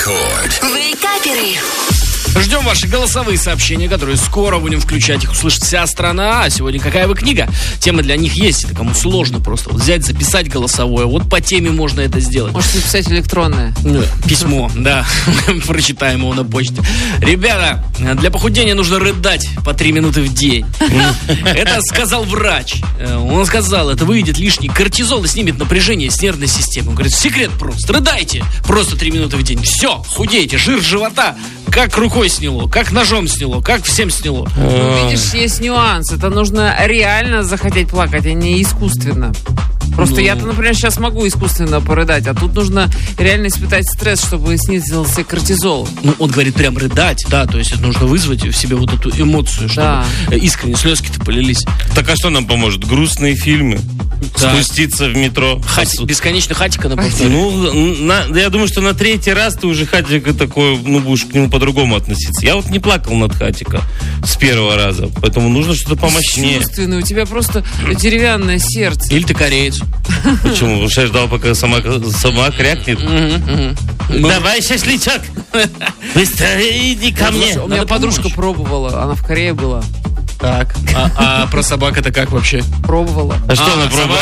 Рекорд. Вейкаперы. Ждем ваши голосовые сообщения, которые скоро будем включать. Их услышит вся страна. А сегодня какая вы книга? Тема для них есть. Это кому сложно просто вот взять, записать голосовое. Вот по теме можно это сделать. Можете написать электронное. Письмо, да. Прочитаем его на почте. Ребята, для похудения нужно рыдать по 3 минуты в день. Это сказал врач. Он сказал, это выведет лишний кортизол и снимет напряжение с нервной системы. Он говорит, секрет просто. Рыдайте просто 3 минуты в день. Все, худеете. Жир живота как рукой сняло, как ножом сняло, как всем сняло. Ну, видишь, есть нюанс. Это нужно реально захотеть плакать, а не искусственно. Просто я-то, например, сейчас могу искусственно порыдать, а тут нужно реально испытать стресс, чтобы снизился кортизол. Ну, он говорит прям рыдать, да, то есть это нужно вызвать в себе вот эту эмоцию, чтобы искренне слезки-то полились. Так а что нам поможет? Грустные фильмы? Да. Спуститься в метро? Бесконечно Хатика на повторе. Ну, я думаю, что на 3-й раз ты уже Хатика такой, будешь к нему по-другому относиться. Я вот не плакал над Хатика с 1-го раза, поэтому нужно что-то помощнее. Чувственный, у тебя просто деревянное сердце. Или ты кореец. Почему? Потому что я ждал, пока сама крякнет. Давай, шашлычок! Быстрее иди ко мне! У меня подружка пробовала, она в Корее была. Так, а про собак это как вообще? Пробовала. А что она пробовала?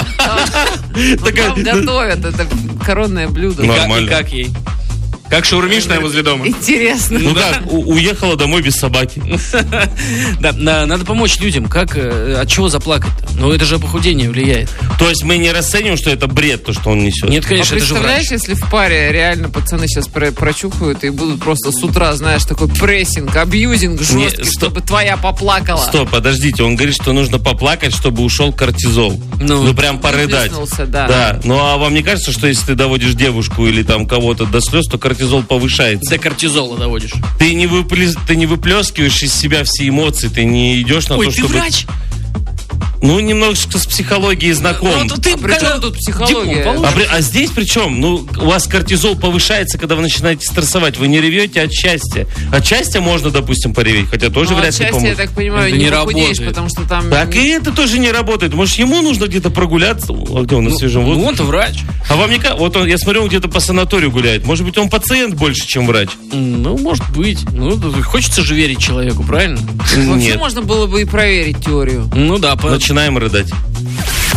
Там готовят, это коронное блюдо. Нормально. И как ей? Как шаурмишная возле дома. Интересно. Ну как, уехала домой без собаки. Да, надо помочь людям. Как, от чего заплакать-то? Ну, это же похудение влияет. То есть мы не расцениваем, что это бред, то, что он несет? Нет, конечно, это же врач. Представляешь, если в паре реально пацаны сейчас прочухают и будут просто с утра, знаешь, такой прессинг, абьюзинг жесткий, чтобы твоя поплакала. Стоп, подождите, он говорит, что нужно поплакать, чтобы ушел кортизол. Ну прям порыдать. Да. Ну, а вам не кажется, что если ты доводишь девушку или там кого-то до слез, то кортизол повышается? До кортизола доводишь. Ты не выплескиваешь из себя все эмоции, ты не идешь на то, чтобы... Ой, ты врач? Ну, немножко с психологией знаком. При чем тут психология? А здесь при чем? Ну, у вас кортизол повышается, когда вы начинаете стрессовать. Вы не ревете от счастья. От счастья можно, допустим, пореветь, хотя тоже вряд ли поможет. Я так понимаю, это не похудеешь, потому что там... Так и это тоже не работает. Может, ему нужно где-то прогуляться? Где он, на свежем воздухе? Ну, он-то врач. А вам не кажется? Вот я смотрю, он где-то по санаторию гуляет. Может быть, он пациент больше, чем врач? Ну, может быть. Ну, хочется же верить человеку, правильно? Вообще можно было бы и проверить теорию. Ну да. Начинаем рыдать.